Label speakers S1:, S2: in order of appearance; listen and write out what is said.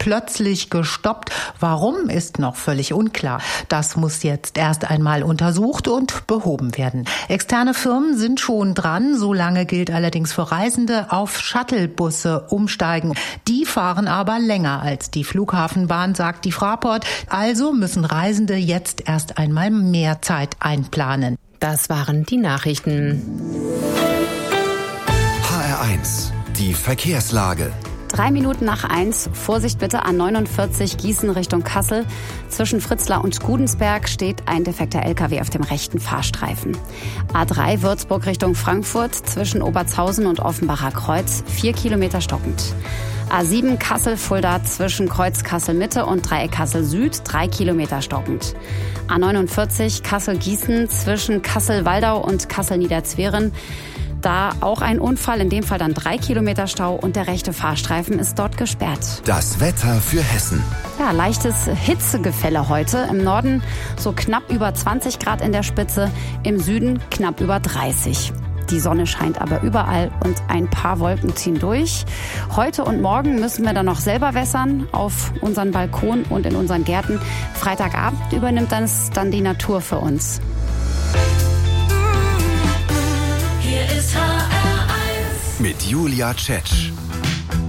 S1: plötzlich gestoppt. Warum, ist noch völlig unklar. Das muss jetzt erst einmal untersucht und behoben werden. Externe Firmen sind schon dran. Solange gilt allerdings für Reisende auf Shuttlebusse umsteigen. Die fahren aber länger als die Flughafenbahn, sagt die Fraport. Also müssen Reisende jetzt erst einmal mehr Zeit einplanen.
S2: Das waren die Nachrichten.
S3: HR1, die Verkehrslage.
S4: 3 Minuten nach 1, Vorsicht bitte, A49 Gießen Richtung Kassel. Zwischen Fritzlar und Gudensberg steht ein defekter LKW auf dem rechten Fahrstreifen. A3 Würzburg Richtung Frankfurt, zwischen Obertshausen und Offenbacher Kreuz, 4 Kilometer stockend. A7 Kassel-Fulda zwischen Kreuz Kassel-Mitte und Dreieck Kassel-Süd, 3 Kilometer stockend. A49 Kassel-Gießen zwischen Kassel-Waldau und Kassel-Niederzweren. Da auch ein Unfall, in dem Fall dann 3 Kilometer Stau und der rechte Fahrstreifen ist dort gesperrt.
S3: Das Wetter für Hessen.
S4: Ja, leichtes Hitzegefälle heute. Im Norden so knapp über 20 Grad in der Spitze, im Süden knapp über 30. Die Sonne scheint aber überall und ein paar Wolken ziehen durch. Heute und morgen müssen wir dann noch selber wässern auf unseren Balkon und in unseren Gärten. Freitagabend übernimmt dann die Natur für uns.
S3: Mit Julia Tschetsch.